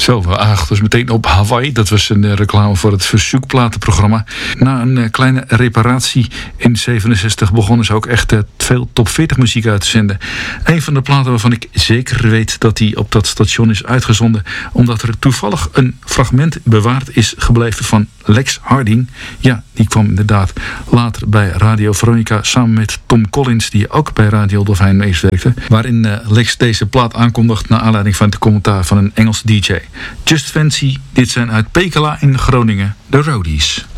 Zo, we achten dus meteen op Hawaii. Dat was een reclame voor het verzoekplatenprogramma. Na een kleine reparatie in 67 begonnen ze ook echt veel top 40 muziek uit te zenden. Een van de platen waarvan ik zeker weet dat die op dat station is uitgezonden, omdat er toevallig een fragment bewaard is gebleven van Lex Harding. Ja, die kwam inderdaad later bij Radio Veronica samen met Tom Collins, die ook bij Radio Dolfijn meewerkte, waarin Lex deze plaat aankondigt naar aanleiding van het commentaar van een Engelse DJ. Just Fancy, dit zijn uit Pekela in Groningen, de Roadies.